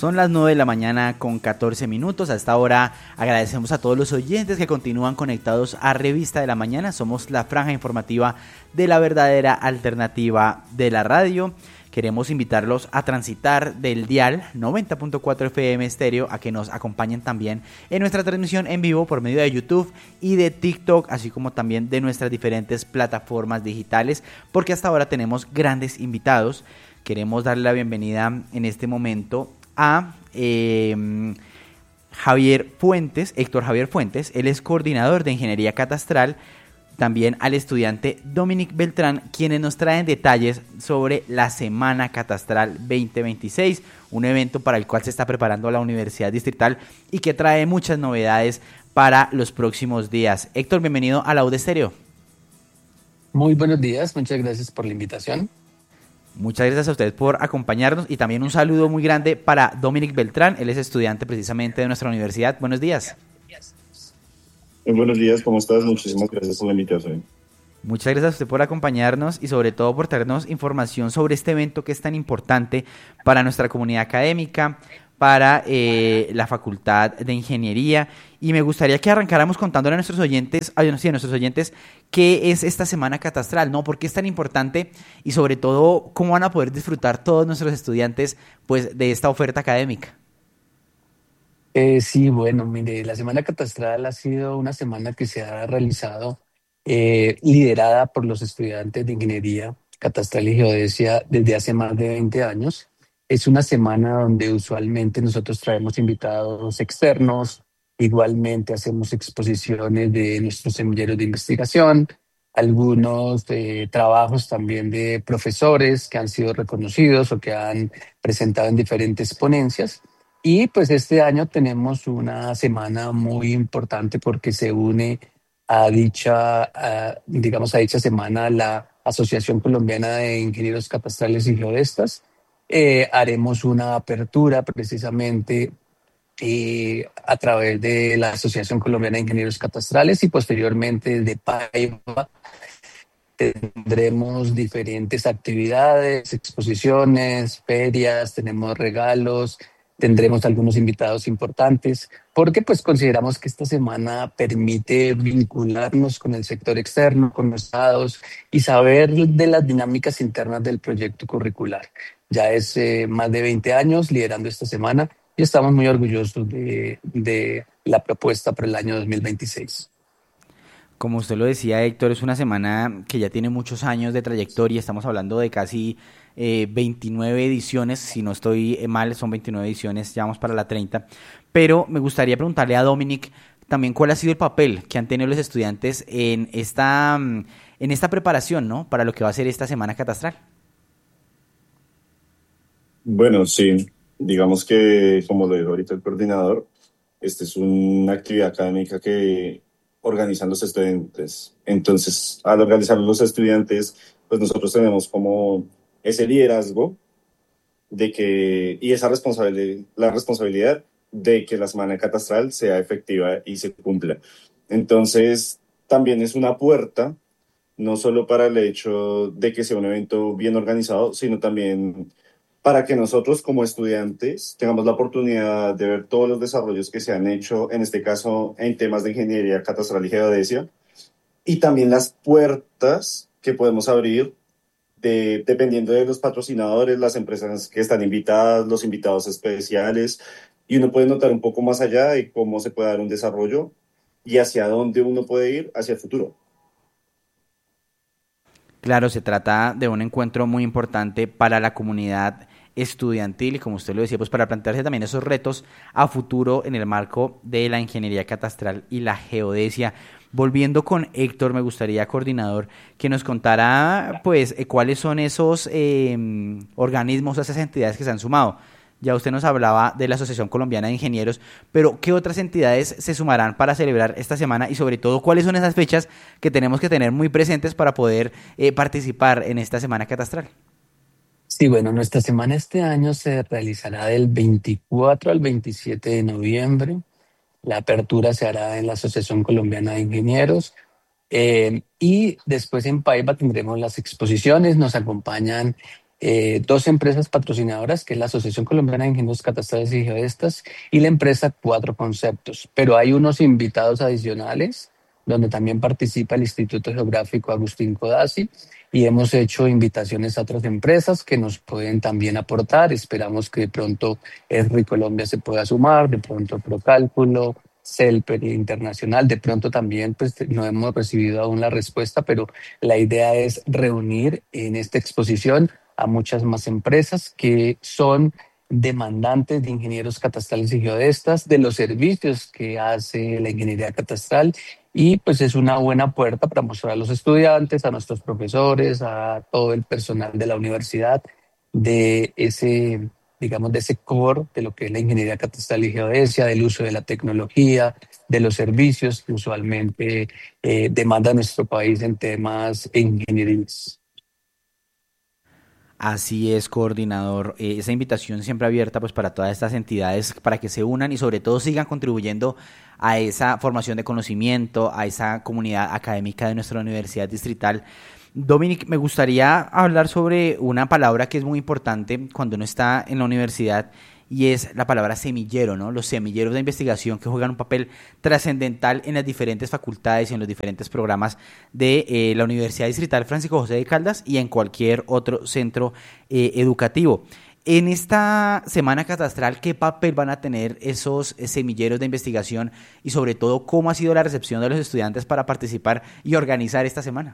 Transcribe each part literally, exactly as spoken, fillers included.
Son las nueve de la mañana con catorce minutos. A esta hora agradecemos a todos los oyentes que continúan conectados a Revista de la Mañana. Somos la franja informativa de la verdadera alternativa de la radio. Queremos invitarlos a transitar del dial noventa punto cuatro F M estéreo a que nos acompañen también en nuestra transmisión en vivo por medio de YouTube y de TikTok, así como también de nuestras diferentes plataformas digitales, porque hasta ahora tenemos grandes invitados. Queremos darle la bienvenida en este momento a eh, Javier Fuentes, Héctor Javier Fuentes. Él es coordinador de Ingeniería Catastral. También al estudiante Dominic Beltrán, quienes nos traen detalles sobre la Semana Catastral veinte veintiséis, un evento para el cual se está preparando la Universidad Distrital y que trae muchas novedades para los próximos días. Héctor, bienvenido a la U D Estéreo. Muy buenos días, muchas gracias por la invitación. Muchas gracias a ustedes por acompañarnos y también un saludo muy grande para Dominic Beltrán. Él es estudiante precisamente de nuestra universidad. Buenos días. Muy buenos días, ¿cómo estás? Muchísimas gracias por la invitación. Muchas gracias a usted por acompañarnos y sobre todo por traernos información sobre este evento que es tan importante para nuestra comunidad académica, para eh, la Facultad de Ingeniería. Y me gustaría que arrancáramos contándole a nuestros oyentes, a, sí, a nuestros oyentes, qué es esta Semana Catastral, ¿no? ¿Por qué es tan importante? Y sobre todo, ¿cómo van a poder disfrutar todos nuestros estudiantes, pues, de esta oferta académica? Eh, sí, bueno, mire, la Semana Catastral ha sido una semana que se ha realizado eh, liderada por los estudiantes de Ingeniería Catastral y Geodesia desde hace más de veinte años. Es una semana donde usualmente nosotros traemos invitados externos, igualmente hacemos exposiciones de nuestros semilleros de investigación, algunos eh, trabajos también de profesores que han sido reconocidos o que han presentado en diferentes ponencias. Y pues este año tenemos una semana muy importante porque se une a dicha, a, digamos, a dicha semana la Asociación Colombiana de Ingenieros Catastrales y Geodestas. Eh, haremos una apertura precisamente eh, a través de la Asociación Colombiana de Ingenieros Catastrales y posteriormente de Paiva. Tendremos diferentes actividades, exposiciones, ferias, tenemos regalos, tendremos algunos invitados importantes, porque pues consideramos que esta semana permite vincularnos con el sector externo, con los estados y saber de las dinámicas internas del proyecto curricular. Ya es eh, más de veinte años liderando esta semana y estamos muy orgullosos de, de la propuesta para el año dos mil veintiséis. Como usted lo decía, Héctor, es una semana que ya tiene muchos años de trayectoria. Estamos hablando de casi eh, veintinueve ediciones, si no estoy mal, son veintinueve ediciones, ya vamos para la treinta. Pero me gustaría preguntarle a Dominic también cuál ha sido el papel que han tenido los estudiantes en esta, en esta preparación, ¿no?, para lo que va a ser esta Semana Catastral. Bueno, sí, digamos que, como lo dijo ahorita el coordinador, esta es una actividad académica que organizan los estudiantes. Entonces, al organizar los estudiantes, pues nosotros tenemos como ese liderazgo de que, y esa responsabilidad, la responsabilidad de que la semana catastral sea efectiva y se cumpla. Entonces, también es una puerta, no solo para el hecho de que sea un evento bien organizado, sino también para que nosotros como estudiantes tengamos la oportunidad de ver todos los desarrollos que se han hecho, en este caso en temas de ingeniería catastral y geodesia, y también las puertas que podemos abrir de, dependiendo de los patrocinadores, las empresas que están invitadas, los invitados especiales, y uno puede notar un poco más allá de cómo se puede dar un desarrollo y hacia dónde uno puede ir hacia el futuro. Claro, se trata de un encuentro muy importante para la comunidad estudiantil y, como usted lo decía, pues para plantearse también esos retos a futuro en el marco de la ingeniería catastral y la geodesia. Volviendo con Héctor, me gustaría, coordinador, que nos contara pues eh, cuáles son esos eh, organismos, esas entidades que se han sumado. Ya usted nos hablaba de la Asociación Colombiana de Ingenieros, pero ¿qué otras entidades se sumarán para celebrar esta semana? Y sobre todo, ¿cuáles son esas fechas que tenemos que tener muy presentes para poder eh, participar en esta Semana Catastral? Sí, bueno, nuestra semana este año se realizará del veinticuatro al veintisiete de noviembre. La apertura se hará en la Asociación Colombiana de Ingenieros. Eh, y después en Paiva tendremos las exposiciones. Nos acompañan eh, dos empresas patrocinadoras, que es la Asociación Colombiana de Ingenieros Catastrales y Geodestas y la empresa Cuatro Conceptos. Pero hay unos invitados adicionales donde también participa el Instituto Geográfico Agustín Codazzi y hemos hecho invitaciones a otras empresas que nos pueden también aportar. Esperamos que de pronto ESRI Colombia se pueda sumar, de pronto Procálculo, CELPER Internacional, de pronto también pues no hemos recibido aún la respuesta, pero la idea es reunir en esta exposición a muchas más empresas que son demandantes de ingenieros catastrales y geodestas, de los servicios que hace la ingeniería catastral y pues es una buena puerta para mostrar a los estudiantes, a nuestros profesores, a todo el personal de la universidad de ese, digamos, de ese core de lo que es la ingeniería catastral y geodesia, del uso de la tecnología, de los servicios que usualmente eh, demanda nuestro país en temas de ingeniería. Así es, coordinador. Eh, esa invitación siempre abierta pues para todas estas entidades para que se unan y sobre todo sigan contribuyendo a esa formación de conocimiento, a esa comunidad académica de nuestra universidad distrital. Dominic, me gustaría hablar sobre una palabra que es muy importante cuando uno está en la universidad y es la palabra semillero, ¿no? Los semilleros de investigación que juegan un papel trascendental en las diferentes facultades y en los diferentes programas de eh, la Universidad Distrital Francisco José de Caldas y en cualquier otro centro eh, educativo. En esta semana catastral, ¿qué papel van a tener esos eh, semilleros de investigación y sobre todo cómo ha sido la recepción de los estudiantes para participar y organizar esta semana?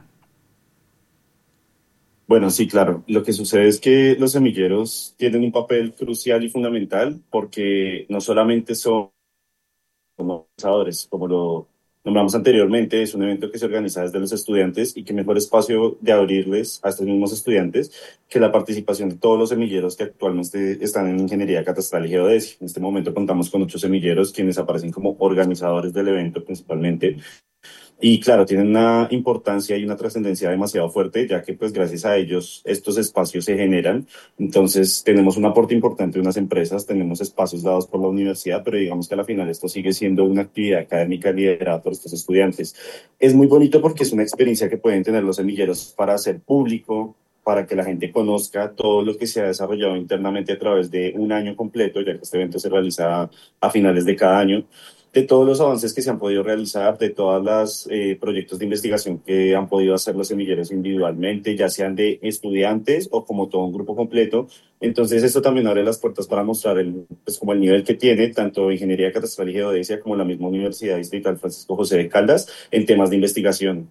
Bueno, sí, claro. Lo que sucede es que los semilleros tienen un papel crucial y fundamental porque no solamente son organizadores, como lo nombramos anteriormente, es un evento que se organiza desde los estudiantes y qué mejor espacio de abrirles a estos mismos estudiantes que la participación de todos los semilleros que actualmente están en Ingeniería Catastral y Geodesia. En este momento contamos con ocho semilleros quienes aparecen como organizadores del evento principalmente. Y claro, tienen una importancia y una trascendencia demasiado fuerte, ya que pues gracias a ellos estos espacios se generan. Entonces tenemos un aporte importante de unas empresas, tenemos espacios dados por la universidad, pero digamos que a la final esto sigue siendo una actividad académica liderada por estos estudiantes. Es muy bonito porque es una experiencia que pueden tener los semilleros para hacer público, para que la gente conozca todo lo que se ha desarrollado internamente a través de un año completo, ya que este evento se realiza a finales de cada año, de todos los avances que se han podido realizar, de todos los eh, proyectos de investigación que han podido hacer los semilleros individualmente, ya sean de estudiantes o como todo un grupo completo. Entonces esto también abre las puertas para mostrar el, pues, como el nivel que tiene tanto Ingeniería Catastral y Geodesia como la misma Universidad Distrital Francisco José de Caldas en temas de investigación.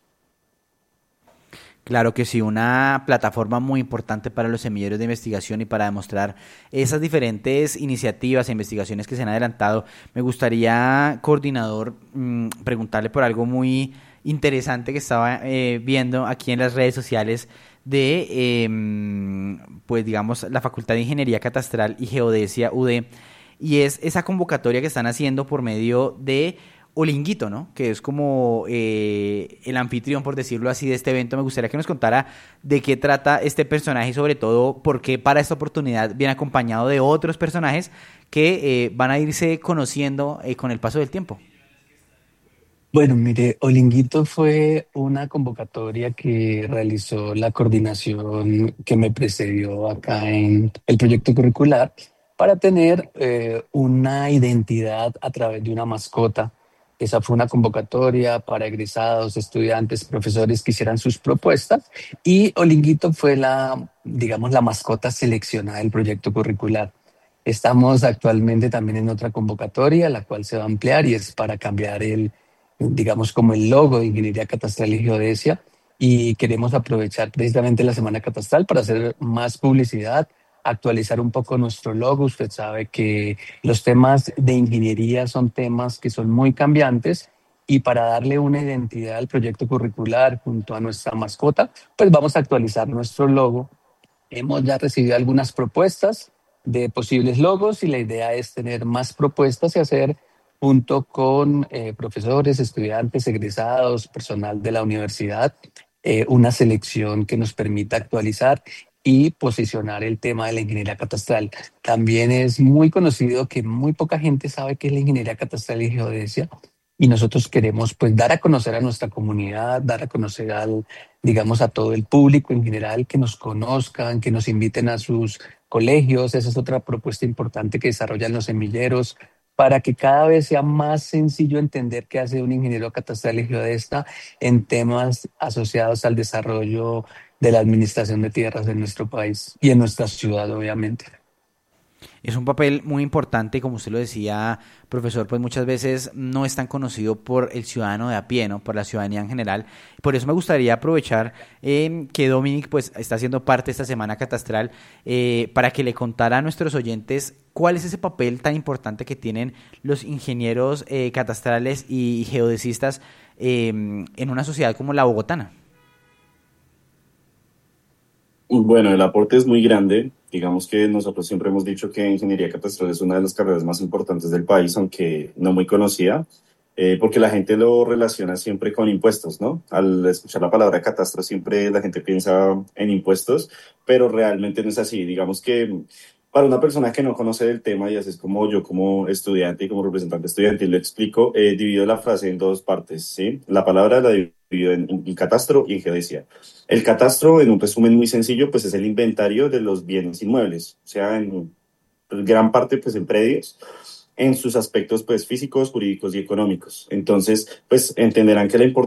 Claro que sí, una plataforma muy importante para los semilleros de investigación y para demostrar esas diferentes iniciativas e investigaciones que se han adelantado. Me gustaría, coordinador, mmm, preguntarle por algo muy interesante que estaba eh, viendo aquí en las redes sociales de, eh, pues digamos, la Facultad de Ingeniería Catastral y Geodesia U D, y es esa convocatoria que están haciendo por medio de Olinguito, ¿no? Que es como eh, el anfitrión, por decirlo así, de este evento. Me gustaría que nos contara de qué trata este personaje y sobre todo por qué para esta oportunidad viene acompañado de otros personajes que eh, van a irse conociendo eh, con el paso del tiempo. Bueno, mire, Olinguito fue una convocatoria que realizó la coordinación que me precedió acá en el proyecto curricular para tener eh, una identidad a través de una mascota. Esa fue una convocatoria para egresados, estudiantes, profesores que hicieran sus propuestas y Olinguito fue la, digamos, la mascota seleccionada del proyecto curricular. Estamos actualmente también en otra convocatoria, la cual se va a ampliar y es para cambiar el, digamos, como el logo de Ingeniería Catastral y Geodesia y queremos aprovechar precisamente la Semana Catastral para hacer más publicidad, actualizar un poco nuestro logo. Usted sabe que los temas de ingeniería son temas que son muy cambiantes y para darle una identidad al proyecto curricular junto a nuestra mascota, pues vamos a actualizar nuestro logo. Hemos ya recibido algunas propuestas de posibles logos y la idea es tener más propuestas y hacer junto con eh, profesores, estudiantes, egresados, personal de la universidad, eh, una selección que nos permita actualizar y posicionar el tema de la ingeniería catastral. También es muy conocido que muy poca gente sabe qué es la ingeniería catastral y geodesia. y nosotros queremos pues dar a conocer a nuestra comunidad, dar a conocer al, digamos, a todo el público en general, que nos conozcan, que nos inviten a sus colegios. Esa es otra propuesta importante que desarrollan los semilleros para que cada vez sea más sencillo entender qué hace un ingeniero catastral y geodesta en temas asociados al desarrollo de la administración de tierras en nuestro país y en nuestra ciudad, obviamente. Es un papel muy importante, como usted lo decía, profesor, pues muchas veces no es tan conocido por el ciudadano de a pie, ¿no? Por la ciudadanía en general. Por eso me gustaría aprovechar eh, que Dominic pues está haciendo parte de esta semana catastral eh, para que le contara a nuestros oyentes cuál es ese papel tan importante que tienen los ingenieros eh, catastrales y geodesistas eh, en una sociedad como la bogotana. Bueno, el aporte es muy grande. Digamos que nosotros siempre hemos dicho que ingeniería catastral es una de las carreras más importantes del país, aunque no muy conocida, eh, porque la gente lo relaciona siempre con impuestos, ¿no? Al escuchar la palabra catastro siempre la gente piensa en impuestos, pero realmente no es así. Digamos que para una persona que no conoce del tema, y así es como yo como estudiante y como representante estudiantil lo explico, eh, divido la frase en dos partes, ¿sí? La palabra la divido en, en catastro y en geodesia. El catastro, en un resumen muy sencillo, pues es el inventario de los bienes inmuebles, o sea, en gran parte pues en predios, en sus aspectos pues físicos, jurídicos y económicos. Entonces, pues entenderán que la importancia